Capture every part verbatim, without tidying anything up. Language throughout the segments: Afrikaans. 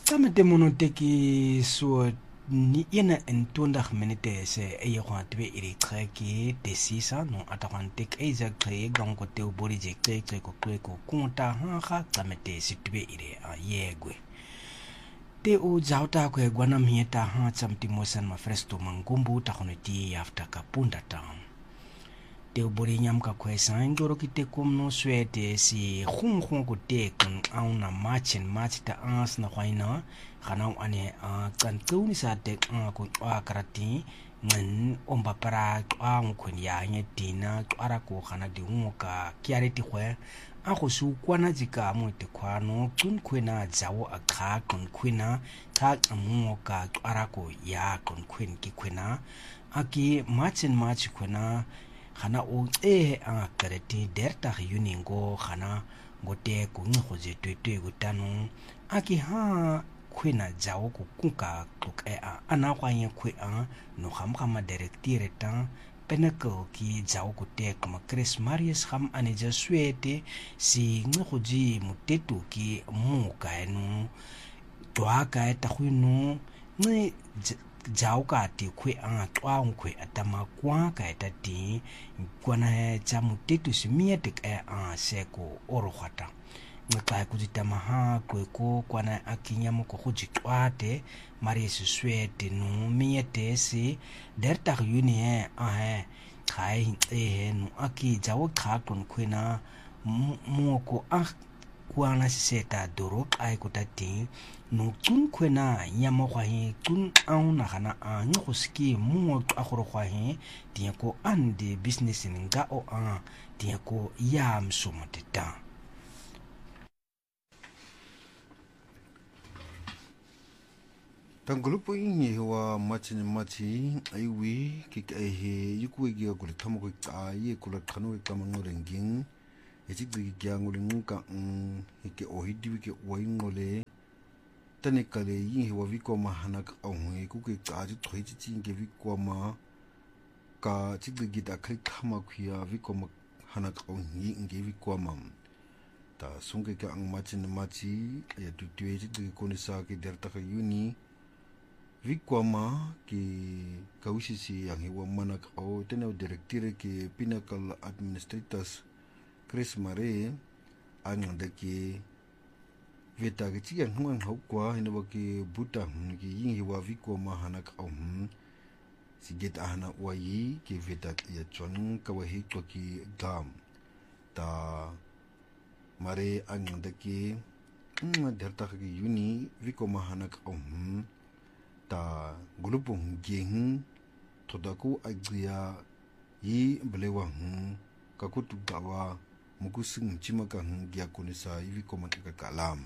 Tama de monoteki so ni ena en twintig minute se eye kwa tbe iri treki desisa no atakantek eiza kre gango te ubori je kre kre ko kre ko kunta ha tsamete si tbe iri a yegwe te o jauta ko gwana mieta ha tsamti mosan ma fresto mangumbu ta kono ti after kapunda town te ubori nyam ka kwesa ngoro kite komno swete si khung khung ko te kun auna machin machita ans na kwaina kana ane a tsantsuni sa te ko a karati ngen omba para a ngkhon ya nye tina ara ko kana di ngoka kiareti khwe a go su kwana jika mo te khwano tsun khwena jawo a kha kon khwena kha ngoka ara ko ya kon khwen ki khwena aki machin mach khwena khana o e a kareti derta yuningo khana ngote ko ngo je twetwe gutano aki ha khwena jawo ku kuka tlok a ana kwanye khwe a no kham khama directive ta penako ki jawo ku te kama Chris Marius kham ane ja swete si ngo ji mutetu ki mu ka enu twa ka ta khwinu ni jawo ka ti khwe a twa khwe atama kwa ka ta ti kwana ja mutetu si miete ka a seko oro khata ngaka kujitama ha kweko kwana akinya mo ko kujitwate mari suswete no miete si derta yuni e a he kai e no aki jawo kha kon khwena mo ko a kwana seta doro kai ko tati no tun khwena nyamo kwa hi tun auna kana a ngo ski mo a khoro kwa hi ti ko ande business nga o a ti ko yam somoteta Tangulupo inye wa machi ni machi aiwi kik aihe yukwe gia kule tamo kwe kaaye kula tano kwe kama ngorenging echik digi gia ngole ngunga ng hike ohidi wike uwa ingole tane kale inye wa wikwa ma hanak aungwe kukwe kaaji tui chichi inge wikwa ma ka chik digi da kali kama kuya wikwa ma hanak aungwe inge wikwa ma ta sunge ka ang machi ni machi ya tutuwe chik digi kone saa ke dertaka yuni Vikwama ki kausisi yang hiwa manak au tenau direktire ki Pinnacle Administrators Chris Mare anganda ki veta ki chiang huang hau kwa hinawa ki buta ki ying hiwa vikwama hanak au si get ahana wayi ki veta ya chuan kawahi kwa ki gam ta Mare anganda ki derta ki yuni vikwama hanak au ta gulupong geng todaku agria yi belewa hm kakutu dawa mukusing chimaka hm gya konisa iwi komaka kalam.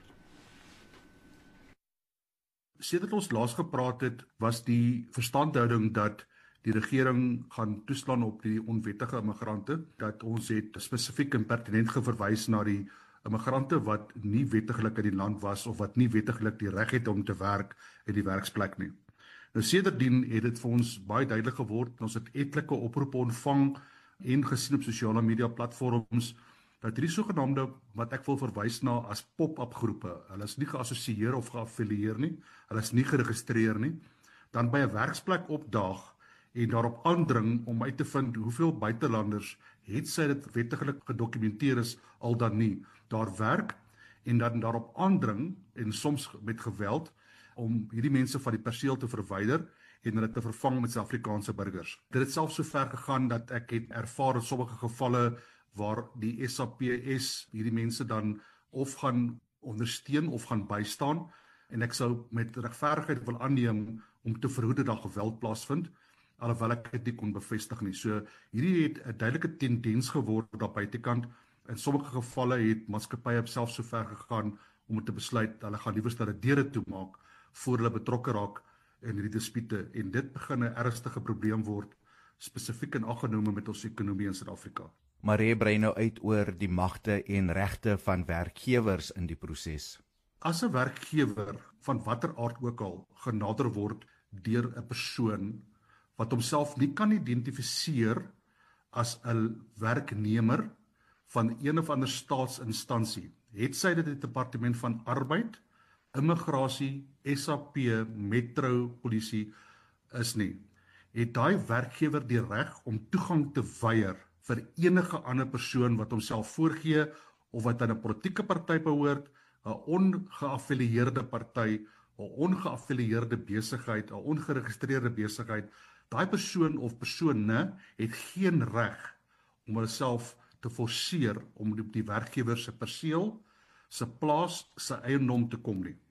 Sedert ons laas gepraat het, was die verstandhouding dat die regering gaan toeslaan op die onwettige immigrante, dat ons het spesifiek en pertinent geverwys na die immigrante wat nie wettiglik in die land was of wat nie wettiglik die reg het om te werk in die werksplek nie. Nou sedertdien het dit vir ons baie duidelik geword, ons het etlike oproepe ontvang en gesien op sosiale media platforms dat hierdie sogenaamde wat ek wil verwys na as pop-up groepe, hulle is nie geassosieer of geaffilieer nie, hulle is nie geregistreer nie, dan by 'n werksplek opdaag en daarop aandring om uit te vind hoeveel buitelanders het sy dit wettiglik gedokumenteer is al dan nie daar werk en dan daarop aandring en soms met geweld om hierdie mense van die perseel te verwyder en hulle te vervang met Suid-Afrikaanse burgers. Dit het selfs so ver gegaan dat ek het ervaar in sommige gevalle waar die S A P S hierdie mense dan of gaan ondersteun of gaan bystaan en ek sou met regverdigheid wil aanneem om te verhoed dat daar geweld plaasvind, alhoewel ek dit nie kon bevestig nie. So hierdie het 'n duidelike tendens geword daar buitekant. In sommige gevalle het maatskappye self so ver gegaan om te besluit hulle gaan liewer hulle deure toemaak voor hulle betrokke raak in hierdie dispute en dit begin 'n ernstige probleem word spesifiek in aggenome met ons ekonomie in Suid-Afrika. Maree brei nou uit oor die magte en regte van werkgewers in die proses. As 'n werkgewer van watter aard ook al genader word deur 'n persoon wat homself nie kan identifiseer as 'n werknemer van een of ander staatsinstansie, het sy dit die departement van arbeid immigrasie, S A P, metro, polisie is nie, het daai werkgewer die reg om toegang te weier vir enige ander persoon wat homself voorgee of wat aan 'n politieke party behoort, 'n ongeaffilieerde party, 'n ongeaffilieerde besigheid, 'n ongeregistreerde besigheid. Daai persoon of persone het geen reg om hulself te forceer om op die werkgewer se perseel, se plaas, se eiendom te kom nie.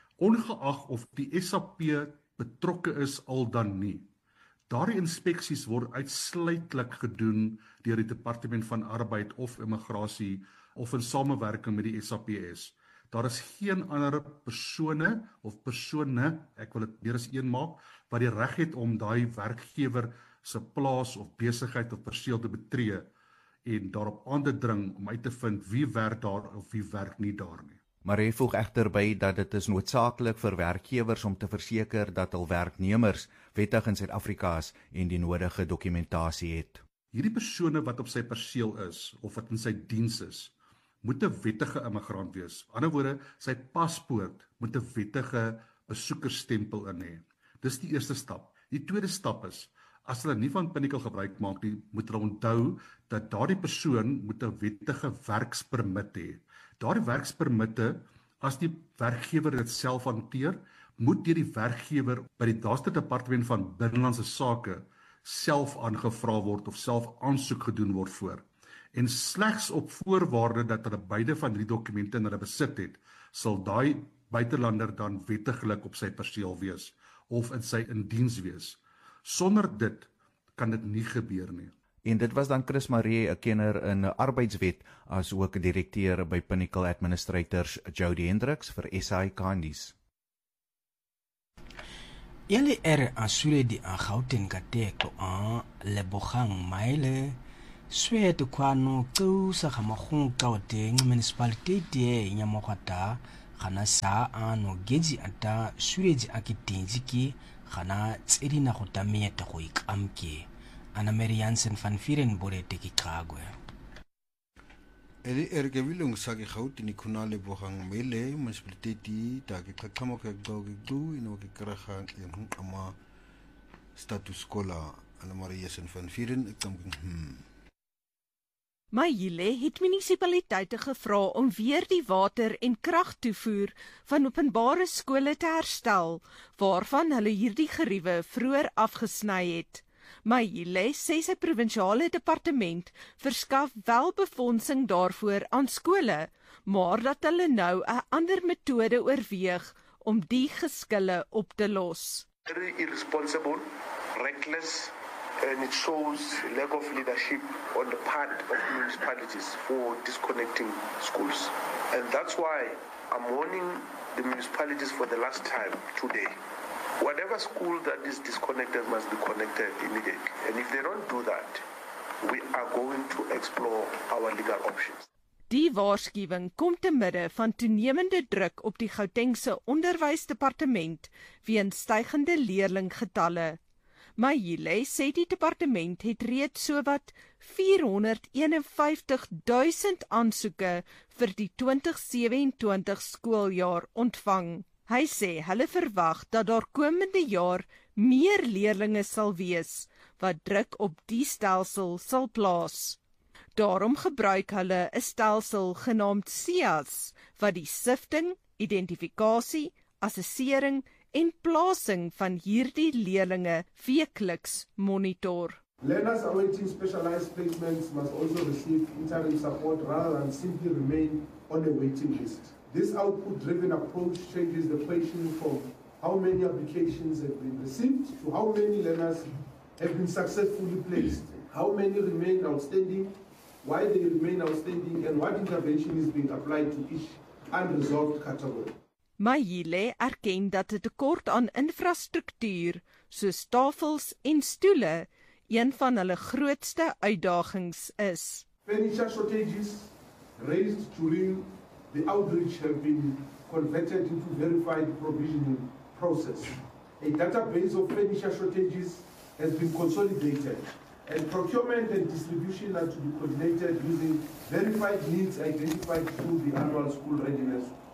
Ongeag of die S A P betrokke is al dan nie. Daardie inspeksies word uitsluitlik gedoen deur die Departement van Arbeid of Immigrasie of in samewerking met die S A P S. Daar is geen ander persone of persone, ek wil dit meer as een maak, wat die reg het om daai werkgewer se plaas of besigheid of perseel te betree en daarop aan te dring om uit te vind wie werk daar of wie werk nie daar nie. Maar hy voeg egter by dat dit is noodsaaklik vir werkgewers om te verseker dat hul werknemers wettig in Suid-Afrika is en die nodige dokumentasie het. Hierdie persone wat op sy perseel is of wat in sy diens is, moet 'n wettige immigrant wees. Aan die ander woorde, sy paspoort moet 'n wettige besoekersstempel in hê. Dis die eerste stap. Die tweede stap is, as hulle nie van Pinnacle gebruik maak nie, moet hulle onthou dat daardie persoon moet 'n wettige werkspermit hê. Daardie werkspermitte, as die werkgewer dit self hanteer, moet deur die werkgewer by die daarste Departement van Binnelandse Sake self aangevra word of self aansoek gedoen word voor. En slegs op voorwaarde dat hulle beide van die dokumente in hulle besit het, sal daai buitelander dan wettiglik op sy perseel wees of in sy indiens wees. Sonder dit kan dit nie gebeur nie. En dit was dan Chris Maree, 'n kenner in arbeidswet, as ook 'n direkteur by Pinnacle Administrators, Jody Hendricks vir S A I Candies. Yale er asure di a Gauteng kateko a Lebogang Maile swe to kwano tsu sa gamagong Gauteng municipality e nyamogata gana sa ano geji ata sureji akitinji ki gana tsedina go tameta go ikamke Anna Mary Jansen van Vieren bore teki kagwe. Eli ergewilung sagi Gauteng ikunale Lebogang Maile municipality ta ke kakamo ke gdu ino ke kraga yang ama status kola Anna Mary Jansen van Vieren ek kom hmm Mayile het munisipaliteite gevra om weer die water en kragtoevoer van openbare skole te herstel, waarvan hulle hierdie geriewe vroeër afgesny het. Mayile sê sy provinsiale departement verskaf wel befondsing daarvoor aan skole, maar dat hulle nou 'n ander metode oorweeg om die geskille op te los. Very irresponsible, reckless, and it shows lack of leadership on the part of municipalities for disconnecting schools. And that's why I'm warning the municipalities for the last time today. Whatever school that is disconnected must be connected immediately. And if they don't do that, we are going to explore our legal options. Die waarskuwing kom te midde van toenemende druk op die Gautengse onderwysdepartement weens stygende leerlinggetalle. Mayile sê die departement het reeds sowat vierhonderdeenenvyftig duisend aansoeke vir die twintig sewe-en-twintig skooljaar ontvang. Hy sê hulle verwag dat daar komende jaar meer leerlinge sal wees wat druk op die stelsel sal plaas. Daarom gebruik hulle 'n stelsel genaamd S I A S wat die sifting, identifikasie, assessering en plasing van hierdie leerlinge weekliks monitor. Learners awaiting specialized placements must also receive interim support rather than simply remain on a waiting list. This output-driven approach changes the question from how many applications have been received to how many learners have been successfully placed, how many remain outstanding, why they remain outstanding, and what intervention is being applied to each unresolved category. Mayile erken dat 'n tekort aan infrastruktuur, soos tafels en stoele, een van hulle grootste uitdagings is. Furniture shortages raised during the outreach have been converted into verified provisioning process. A database of furniture shortages has been consolidated, and procurement and distribution are to be coordinated using verified needs identified through the annual school readiness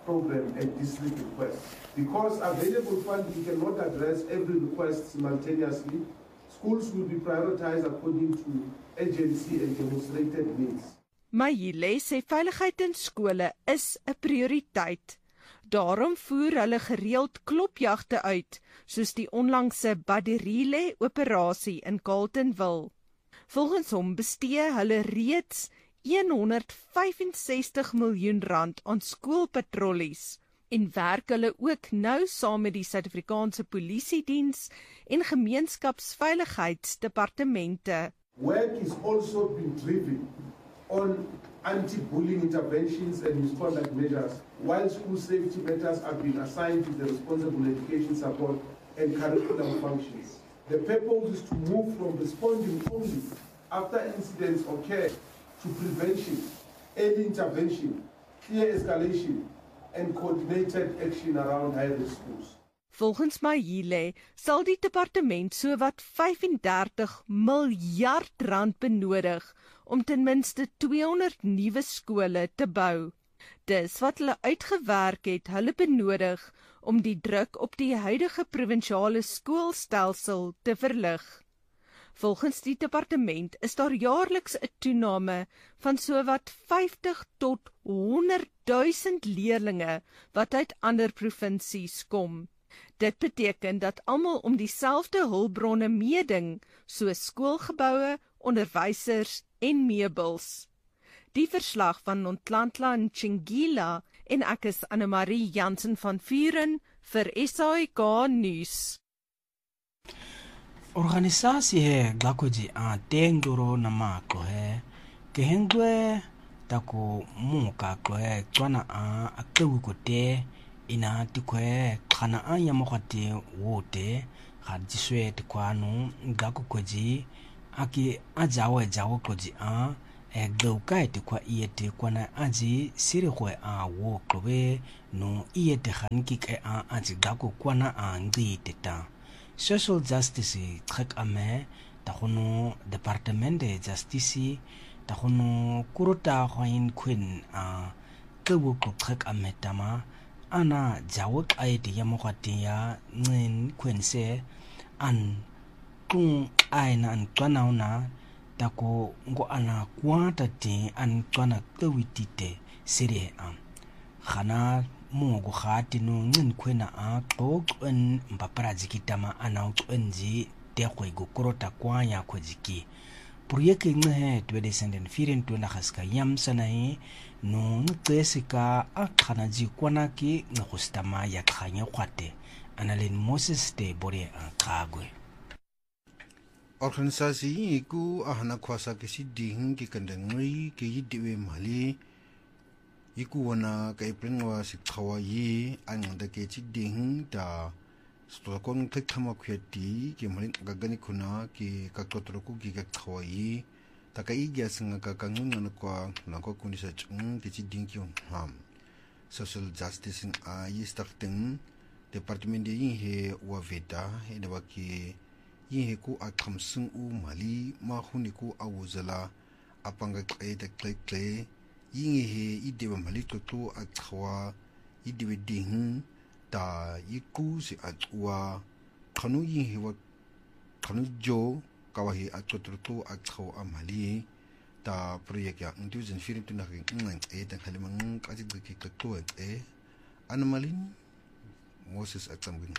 program at district request. Because available funding cannot address every request simultaneously, schools will be prioritized according to agency and demonstrated needs. Mayile sê veiligheid in skole is 'n prioriteit. Daarom voer hulle gereeld klopjagte uit, soos die onlangse Badirile operasie in Carletonville. Volgens hom bestee hulle reeds honderdvyfensestig miljoen rand aan skoolpatrollies en werk hulle ook nou saam met die Suid-Afrikaanse Polisiediens en gemeenskapsveiligheidsdepartemente. Work is also been driven on anti-bullying interventions and misconduct measures, while school safety matters have been assigned to the responsible education support and curriculum functions. The purpose is to move from responding only after incidents occur to prevention, early intervention, clear escalation, and coordinated action around high-risk schools. Volgens Mayile sal die departement sowat vyfendertig miljard rand benodig om ten minste tweehonderd nuwe skole te bou. Dis wat hulle uitgewerk het, hulle benodig om die druk op die huidige provinsiale skoolstelsel te verlig. Volgens die departement is daar jaarliks 'n toename van sowat vyftig tot honderd duisend leerlinge wat uit ander provinsies kom. Dit beteken dat almal om dieselfde hulpbronne meeding, soos skoolgeboue, onderwysers en meubels. Die verslag van Nontlantla Nchingila en ek is Anne-Marie Jansen van Vuren vir S A K nuus. Organisasie he glakoji a tengdoro na mako he kehengwe tako muka kwe tswana a aktewu kote ina tikwe kana anya mokwate wote hadiswe tikwanu gako koji aki ajawe jawo koji a e gauka tikwa iete kwana aji sirikwe a wo klobe no iete hankike a aji gako kwana a ngiteta social justice trek ame tahono departement de justice tahono kurota hoin queen a kewu ko trek ame tama ana jawok aidi ya mokwati ya ngin kwense an kung aina an twanauna tako ngo ana kwata ti an twana kwitite sire am khana mo go khati no ngin kwena a qoqen mbaparaji kitama ana uqenji te khwego korota kwanya khojiki Projeke ngehe twede senden firen tu na khaska yam sanae no ngcesika akhanaji kwanaki ngustama ya khanya kwate Annalyn Moses te bore akagwe Organisasi iku ahana kwasa ke siding ki kandangri ke yidiwe mali iku wana ka iprengwa sikhawa yi angda ke siding da stokon tekthama khweti ke mali gagani khuna ki kakotro ki ka khawai takai gya singa ka kangun kwa na ko kunisa chung ke siding ki ham social justice in a yistakten department de he wa veta he da ki yin ku akhamsung u mali ma khuniku awuzala apanga kle de kle kle yin he idewa mali to to akhwa idewe ding da yiku si atwa khanu yin he wa khanu jo kawahi atotro to akhwa amali da project ya two thousand fourteen to na ngang e dan halimang kasi ki to e Annalyn Moses atsamwin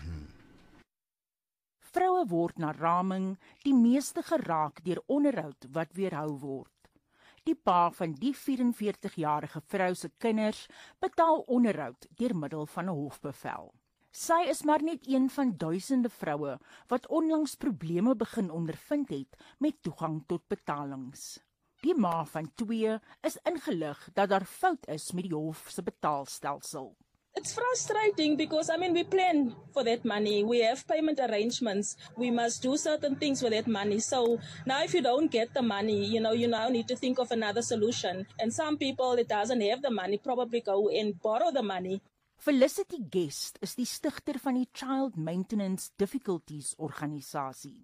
Vroue word na raming die meeste geraak deur onderhoud wat weerhou word. Die pa van die vyf-en-veertig-jarige vrou se kinders betaal onderhoud deur middel van 'n hofbevel. Sy is maar net een van duisende vroue wat onlangs probleme begin ondervind het met toegang tot betalings. Die ma van twee is ingelig dat daar fout is met die hof se betaalstelsel. It's frustrating because, I mean, we plan for that money. We have payment arrangements. We must do certain things with that money. So now if you don't get the money, you know, you now need to think of another solution. And some people that doesn't have the money probably go and borrow the money. Felicity Guest is die stigter van die Child Maintenance Difficulties organisasie.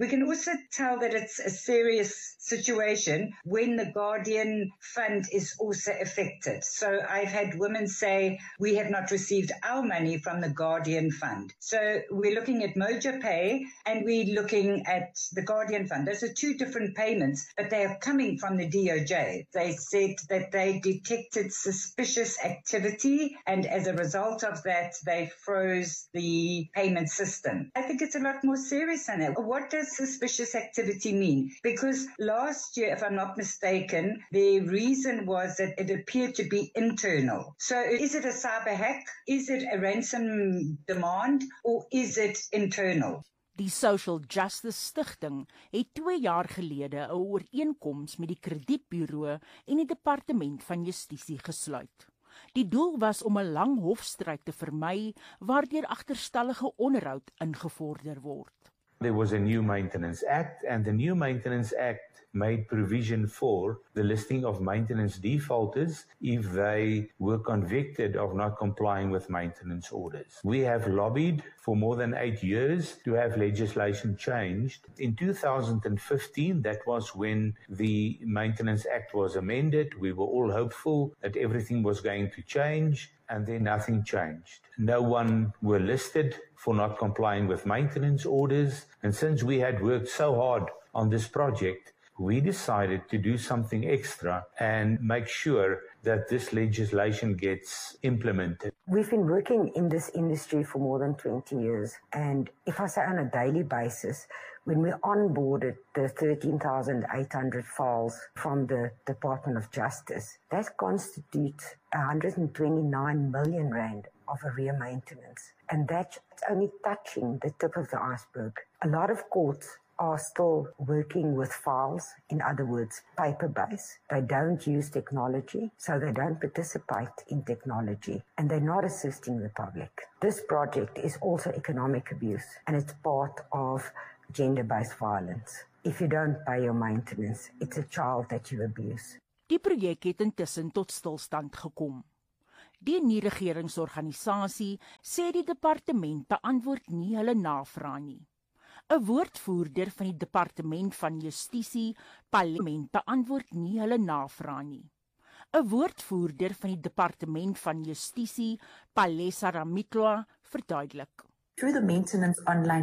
We can also tell that it's a serious situation when the Guardian Fund is also affected. So I've had women say, we have not received our money from the Guardian Fund. So we're looking at MojaPay and we're looking at the Guardian Fund. Those are two different payments, but they are coming from the D O J. They said that they detected suspicious activity, and as a result of that, they froze the payment system. I think it's a lot more serious than that. What does suspicious activity mean? Because last year, if I'm not mistaken, the reason was that it appeared to be internal. So is it a cyber hack? Is it a ransom demand? Or is it internal? Die Social Justice Stichting het twee jaar gelede 'n ooreenkoms met die kredietburo en die Departement van Justisie gesluit. Die doel was om 'n lang hofstryd te vermy waardeur agterstallige onderhoud ingevorder word. There was a new Maintenance Act, and the new Maintenance Act made provision for the listing of maintenance defaulters if they were convicted of not complying with maintenance orders. We have lobbied for more than eight years to have legislation changed. In two thousand fifteen, that was when the Maintenance Act was amended. We were all hopeful that everything was going to change, and then nothing changed. No one were listed for not complying with maintenance orders, and since we had worked so hard on this project, we decided to do something extra and make sure that this legislation gets implemented. We've been working in this industry for more than twenty years, and if I say on a daily basis, when we onboarded the thirteen thousand eight hundred files from the Department of Justice, that constitutes one hundred twenty-nine million rand of arrear maintenance, and that's only touching the tip of the iceberg. A lot of courts are still working with files, in other words, paper-based. They don't use technology, so they don't participate in technology, and they're not assisting the public. This project is also economic abuse, and it's part of gender-based violence. If you don't pay your maintenance, it's a child that you abuse. Die projek het intussen tot stilstand gekom. Die nie-regeringsorganisasie sê die departement beantwoord nie hulle navrae nie. 'n Woordvoerder van die Departement van Justisie, Parlement, beantwoord nie hulle navrae nie. 'n Woordvoerder van die Departement van Justisie, Palesa Ramitloa, verduidelik. Through the maintenance online